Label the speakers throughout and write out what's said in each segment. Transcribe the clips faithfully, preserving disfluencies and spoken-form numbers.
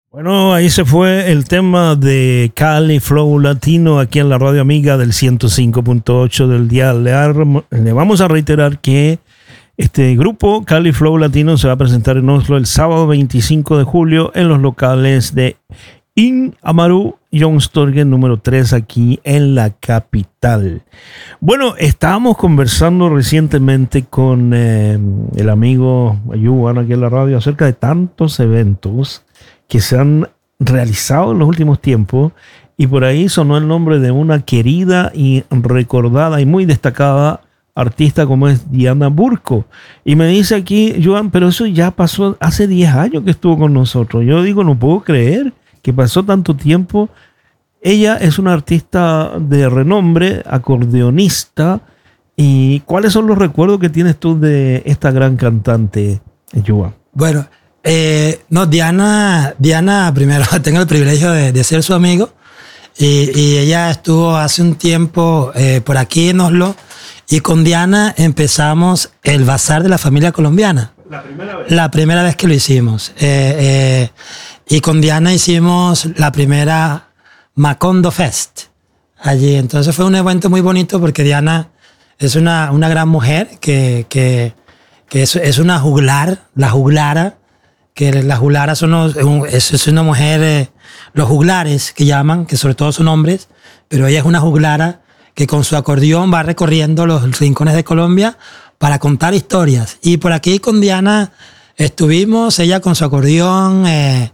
Speaker 1: Bueno, ahí se fue el tema de Cali Flow Latino aquí en la radio amiga del ciento cinco punto ocho del dial. Le, le vamos a reiterar que este grupo Cali Flow Latino se va a presentar en Oslo el sábado veinticinco de julio en los locales de In Amaru Youngstorget número tres aquí en la capital. Bueno, estábamos conversando recientemente con eh, el amigo Ayuban aquí en la radio acerca de tantos eventos que se han realizado en los últimos tiempos, y por ahí sonó el nombre de una querida y recordada y muy destacada artista como es Diana Burco. Y me dice aquí, Joan, pero eso ya pasó hace diez años que estuvo con nosotros. Yo digo, no puedo creer que pasó tanto tiempo. Ella es una artista de renombre, acordeonista. ¿Y cuáles son los recuerdos que tienes tú de esta gran cantante, Joan?
Speaker 2: Bueno, Eh, no, Diana, Diana, primero tengo el privilegio de, de ser su amigo, y, y ella estuvo hace un tiempo eh, por aquí en Oslo, y con Diana empezamos el Bazar de la Familia Colombiana.
Speaker 1: La primera vez.
Speaker 2: La primera vez que lo hicimos. Eh, eh, y con Diana hicimos la primera Macondo Fest allí. Entonces fue un evento muy bonito porque Diana es una, una gran mujer que, que, que es, es una juglar, la juglara. Que las juglaras son los, es, es una mujer, eh, los juglares que llaman, que sobre todo son hombres, pero ella es una juglara que con su acordeón va recorriendo los rincones de Colombia para contar historias. Y por aquí con Diana estuvimos, ella con su acordeón, eh,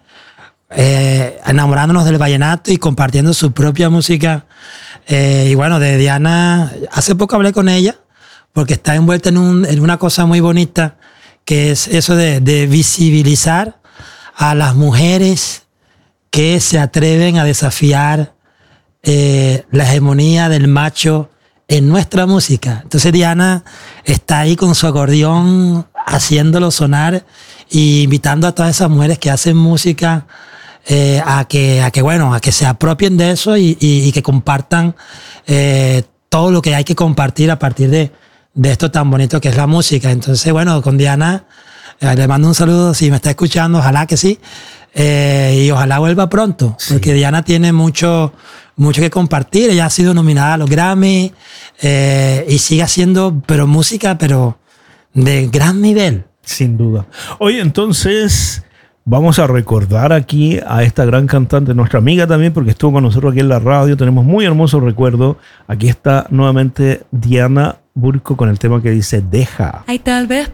Speaker 2: eh, enamorándonos del vallenato y compartiendo su propia música. Eh, y bueno, de Diana, hace poco hablé con ella porque está envuelta en, un, en una cosa muy bonita, que es eso de, de visibilizar a las mujeres que se atreven a desafiar eh, la hegemonía del macho en nuestra música. Entonces Diana está ahí con su acordeón haciéndolo sonar e invitando a todas esas mujeres que hacen música eh, a, que, a que, bueno, a que se apropien de eso y, y, y que compartan eh, todo lo que hay que compartir a partir de de esto tan bonito que es la música. Entonces, bueno, con Diana eh, le mando un saludo, si me está escuchando, ojalá que sí, eh, y ojalá vuelva pronto, sí. Porque Diana tiene mucho, mucho que compartir. Ella ha sido nominada a los Grammy eh, y sigue haciendo, pero música, pero de gran nivel.
Speaker 1: Sin duda. Oye, entonces vamos a recordar aquí a esta gran cantante, nuestra amiga también, porque estuvo con nosotros aquí en la radio. Tenemos muy hermosos recuerdos. Aquí está nuevamente Diana Burco con el tema que dice Deja.
Speaker 3: Ay, tal vez